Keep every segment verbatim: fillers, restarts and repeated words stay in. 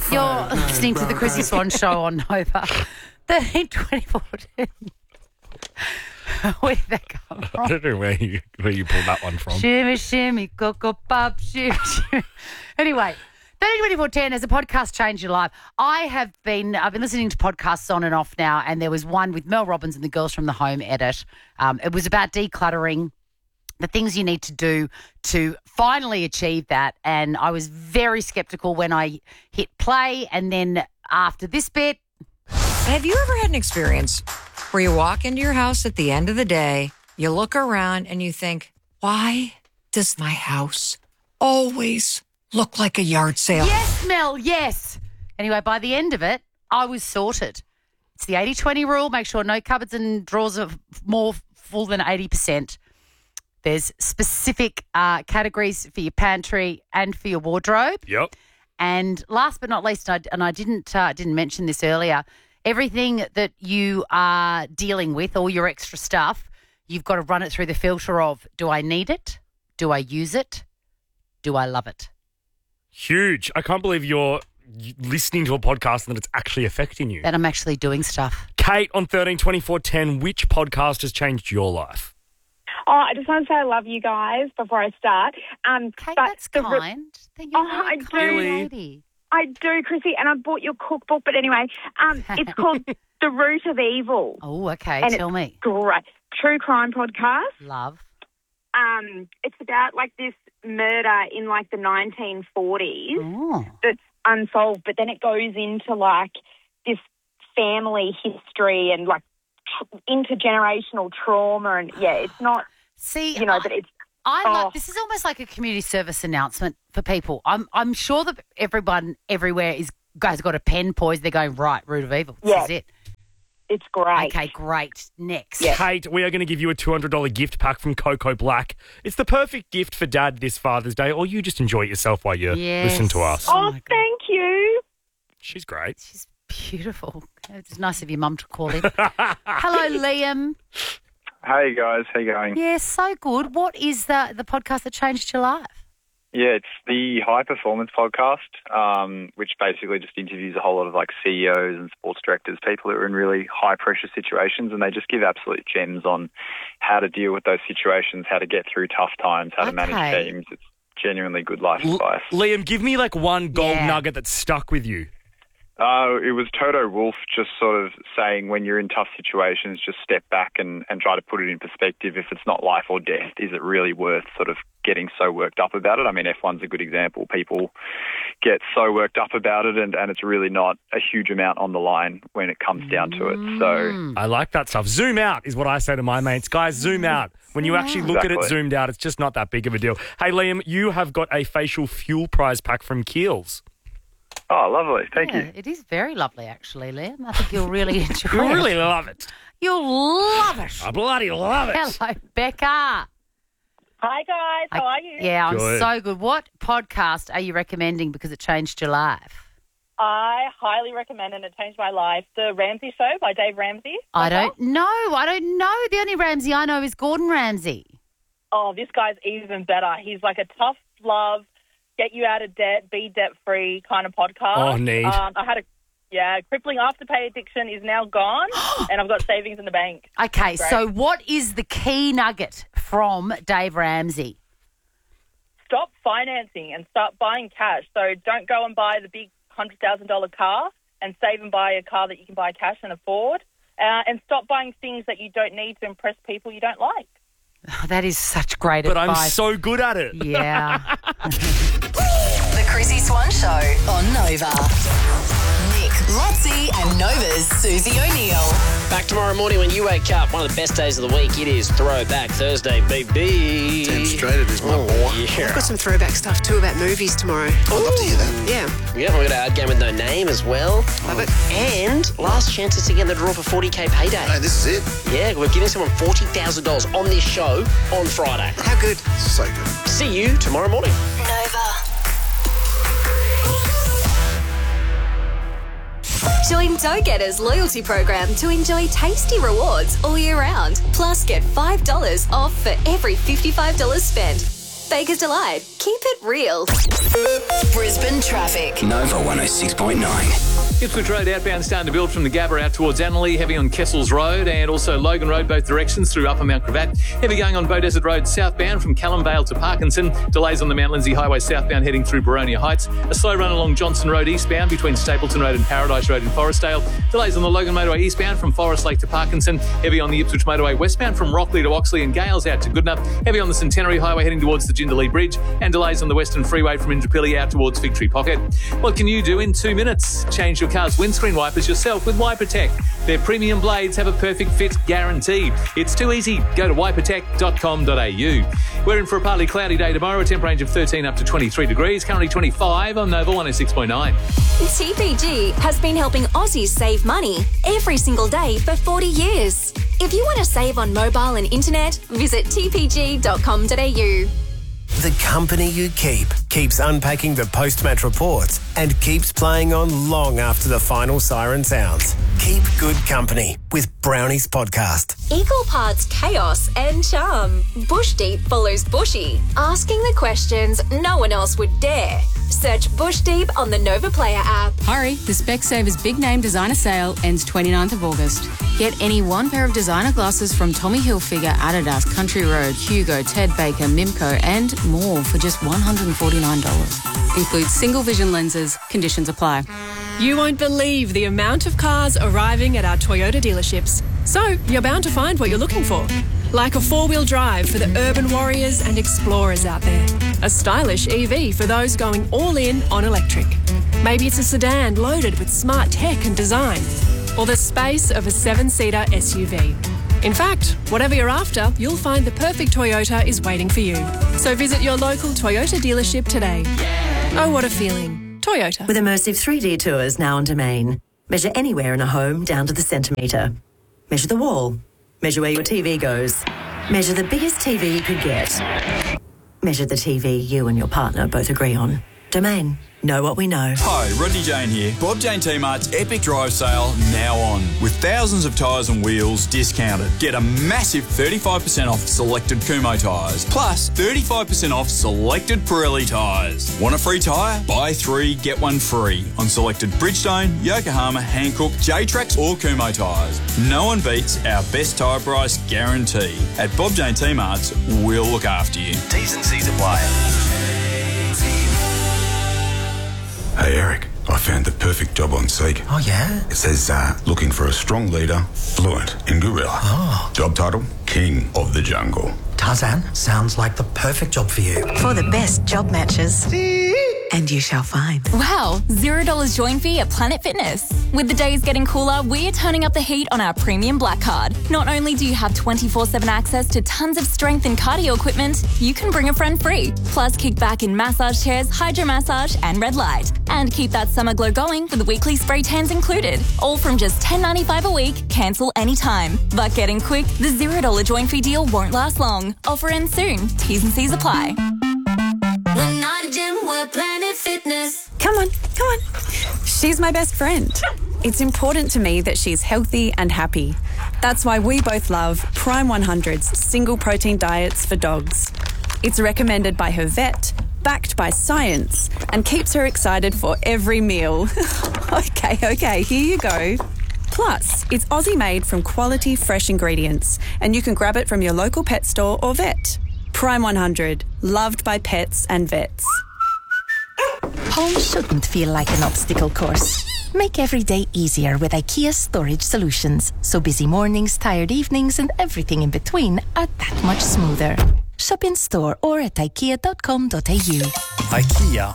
You're listening to the Chrissy Swan Show on Nova. thirteen twenty-four ten. Where did that come from? I don't know where you where you pulled that one from. Shimmy, shimmy, cocoa pop, shimmy, shimmy. Anyway, thirteen twenty-four ten, has a podcast changed your life? I have been, I've been listening to podcasts on and off now, and there was one with Mel Robbins and the girls from the Home Edit. Um, it was about decluttering, the things you need to do to finally achieve that. And I was very skeptical when I hit play. And then after this bit. Have you ever had an experience where you walk into your house at the end of the day, you look around and you think, why does my house always look like a yard sale? Yes, Mel, yes. Anyway, by the end of it, I was sorted. It's the eighty twenty rule. Make sure no cupboards and drawers are more full than eighty percent. There's specific uh, categories for your pantry and for your wardrobe. Yep. And last but not least, and I, and I didn't uh, didn't mention this earlier, everything that you are dealing with, all your extra stuff, you've got to run it through the filter of, do I need it? Do I use it? Do I love it? Huge. I can't believe you're listening to a podcast and that it's actually affecting you. That I'm actually doing stuff. Kate on thirteen twenty-four ten, which podcast has changed your life? Oh, I just want to say I love you guys before I start. Um, Kate, but that's the re- kind. That you're Oh, really I kind do. lady. I do, Chrissy, and I bought your cookbook. But anyway, um, it's called The Root of Evil. Oh, okay. And Tell it's me. Great. True crime podcast. Love. Um, it's about like this murder in like the nineteen forties Oh. that's unsolved, but then it goes into like this family history and like tr- intergenerational trauma, and yeah, it's not, See, you know, I, but it's I oh. love, this is almost like a community service announcement for people. I'm I'm sure that everyone everywhere is guys got a pen poised. They're going, right, Root of Evil. This Yeah. is it. it's great. Okay, great. Next. Yeah. Kate, we are going to give you a two hundred dollars gift pack from Coco Black. It's the perfect gift for Dad this Father's Day, or you just enjoy it yourself while you Yes. listen to us. Oh, Oh, my God. thank you. She's great. She's beautiful. It's nice of your mum to call in. Hello, Liam. Hey guys, how you going? Yeah, so good. What is the the podcast that changed your life? Yeah, it's the High Performance Podcast, um, which basically just interviews a whole lot of like C E Os and sports directors, people who are in really high pressure situations, and they just give absolute gems on how to deal with those situations, how to get through tough times, how to manage Okay. teams. It's genuinely good life L- advice. Liam, give me like one gold Yeah. nugget that stuck with you. Uh, it was Toto Wolff just sort of saying when you're in tough situations, just step back and, and try to put it in perspective. If it's not life or death, is it really worth sort of getting so worked up about it? I mean, F one's a good example. People get so worked up about it, and, and it's really not a huge amount on the line when it comes down to it. So, I like that stuff. Zoom out is what I say to my mates. Guys, zoom out. When you actually look at it Exactly. zoomed out, it's just not that big of a deal. Hey, Liam, you have got a facial fuel prize pack from Kiehl's. oh, lovely. Thank Yeah, you. it is very lovely, actually, Liam. I think you'll really enjoy You it. really love it. You'll love it. I bloody love it. Hello, Becca. Hi, guys. How are you? Yeah, I'm Good. so good. What podcast are you recommending because it changed your life? I highly recommend, and it changed my life, The Ramsey Show by Dave Ramsey. I don't know. I don't know. The only Ramsey I know is Gordon Ramsay. Oh, this guy's even better. He's like a tough love, get you out of debt, be debt-free kind of podcast. Oh, neat. Um, I had a, yeah, crippling afterpay addiction is now gone, and I've got savings in the bank. Okay, Great. so what is the key nugget from Dave Ramsey? Stop financing and start buying cash. So don't go and buy the big one hundred thousand dollars car, and save and buy a car that you can buy cash and afford. Uh, and stop buying things that you don't need to impress people you don't like. Oh, that is such great But I'm advice. so good at it. Yeah. The Chrissy Swan Show on Nova. Nick, Lotzie and Nova's Susie O'Neill. Back tomorrow morning when you wake up. One of the best days of the week. It is Throwback Thursday, baby. Damn straight it is, my boy. Yeah. I've got some throwback stuff too about movies tomorrow. I'd love to hear that. Yeah, Yeah, we've got our game with no name as well. love it. And last chances to get in the draw for forty K payday. Hey, this is it. Yeah, we're giving someone forty thousand dollars on this show on Friday. How good. So good. See you tomorrow morning. Nova. Join Dough Getter's loyalty program to enjoy tasty rewards all year round. Plus, get five dollars off for every fifty-five dollars spent. Baker's Delight. Keep it real. Brisbane traffic. Nova one oh six point nine. Ipswich Road outbound starting to build from the Gabba out towards Annerley, heavy on Kessels Road and also Logan Road, both directions through Upper Mount Gravatt. Heavy going on Beaudesert Road southbound from Callum Vale to Parkinson. Delays on the Mount Lindsay Highway southbound heading through Boronia Heights. A slow run along Johnson Road eastbound between Stapleton Road and Paradise Road in Forestdale. Delays on the Logan Motorway eastbound from Forest Lake to Parkinson. Heavy on the Ipswich Motorway westbound from Rockley to Oxley and Gales out to Goodna. Heavy on the Centenary Highway heading towards the Jindalee Bridge. And delays on the Western Freeway from Indooroopilly out towards Fig Tree Pocket. What can you do in two minutes? Change your car's windscreen wipers yourself with WiperTech. Their premium blades have a perfect fit guaranteed. It's too easy. Go to wipertech dot com dot a u. We're in for a partly cloudy day tomorrow, a temp range of thirteen up to twenty-three degrees, currently twenty-five on Nova one oh six point nine. T P G has been helping Aussies save money every single day for forty years. If you want to save on mobile and internet, visit t p g dot com dot a u. The company you keep keeps unpacking the post-match reports and keeps playing on long after the final siren sounds. Keep good company with Brownie's podcast. Equal parts chaos and charm. Bush Deep follows Bushy, asking the questions no one else would dare. Search Bush Deep on the Nova Player app. Hurry, the Specsavers Big Name Designer Sale ends twenty-ninth of August. Get any one pair of designer glasses from Tommy Hilfiger, Adidas, Country Road, Hugo, Ted Baker, Mimco and more for just one hundred forty-nine dollars. Includes single vision lenses. Conditions apply. You won't believe the amount of cars arriving at our Toyota dealerships. So you're bound to find what you're looking for. Like a four-wheel drive for the urban warriors and explorers out there. A stylish E V for those going all in on electric. Maybe it's a sedan loaded with smart tech and design. Or the space of a seven-seater S U V. In fact, whatever you're after, you'll find the perfect Toyota is waiting for you. So visit your local Toyota dealership today. Oh, what a feeling. Toyota. With immersive three D tours now on Domain. Measure anywhere in a home down to the centimetre. Measure the wall. Measure where your T V goes. Measure the biggest T V you could get. Measure the T V you and your partner both agree on. Domain. Know what we know. Hi, Rodney Jane here. Bob Jane T-Mart's Epic Drive Sale now on. With thousands of tyres and wheels discounted. Get a massive thirty-five percent off selected Kumho tyres. Plus thirty-five percent off selected Pirelli tyres. Want a free tyre? Buy three, get one free. On selected Bridgestone, Yokohama, Hankook, J-Trax or Kumho tyres. No one beats our best tyre price guarantee. At Bob Jane T-Mart's, we'll look after you. T's and C's apply. Hey Eric, I found the perfect job on Seek. Oh yeah? It says uh, looking for a strong leader, fluent in gorilla. Oh. Job title, King of the Jungle. Tarzan, sounds like the perfect job for you. For the best job matches. And you shall find. Wow, zero dollars join fee at Planet Fitness. With the days getting cooler, we're turning up the heat on our premium black card. Not only do you have twenty-four seven access to tons of strength and cardio equipment, you can bring a friend free. Plus, kick back in massage chairs, hydro massage, and red light. And keep that summer glow going with weekly spray tans included. All from just ten dollars ninety-five a week, cancel anytime. But getting quick, the zero dollars join fee deal won't last long. Offer ends soon. T's and C's apply. We're not a gym, we're Planet Fitness. Come on, come on. She's my best friend. It's important to me that she's healthy and happy. That's why we both love Prime one hundred's single protein diets for dogs. It's recommended by her vet, backed by science, and keeps her excited for every meal. okay, okay, here you go. Plus, it's Aussie made from quality fresh ingredients, and you can grab it from your local pet store or vet. Prime one hundred, loved by pets and vets. Home shouldn't feel like an obstacle course. Make every day easier with IKEA Storage Solutions, so busy mornings, tired evenings and everything in between are that much smoother. Shop in store or at ikea dot com dot a u. IKEA.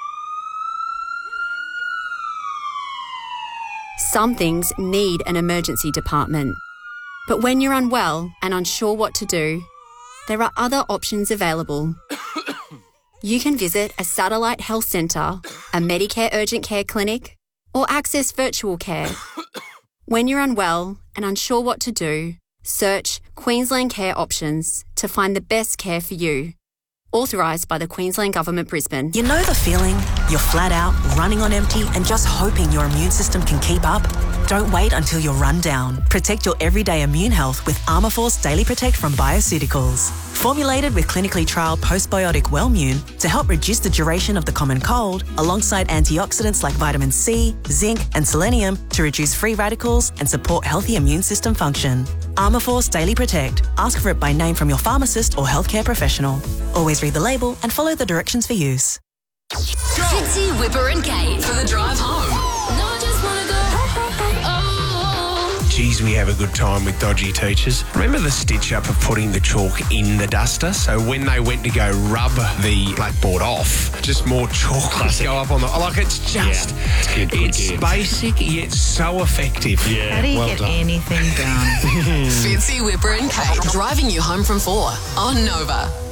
Some things need an emergency department. But when you're unwell and unsure what to do, there are other options available. You can visit a satellite health centre, a Medicare urgent care clinic, or access virtual care. When you're unwell and unsure what to do, search Queensland Care Options to find the best care for you. Authorised by the Queensland Government, Brisbane. You know the feeling? You're flat out, running on empty, and just hoping your immune system can keep up? Don't wait until you're run down. Protect your everyday immune health with Armourforce Daily Protect from Bioceuticals. Formulated with clinically trialled postbiotic Wellmune to help reduce the duration of the common cold, alongside antioxidants like vitamin C, zinc, and selenium to reduce free radicals and support healthy immune system function. Armourforce Daily Protect. Ask for it by name from your pharmacist or healthcare professional. Always read the label and follow the directions for use. Fitzy, Whipper and Kate for the drive home. No, I just wanna go home. Geez, we have a good time with dodgy teachers. Remember the stitch up of putting the chalk in the duster? So when they went to go rub the blackboard off, just more chalk would go up on the... Like, it's just... Yeah, it's good, good it's gear. basic, yet so effective. Yeah, How do you well get done. anything done? Fitzy, Whipper and Kate driving you home from four on Nova.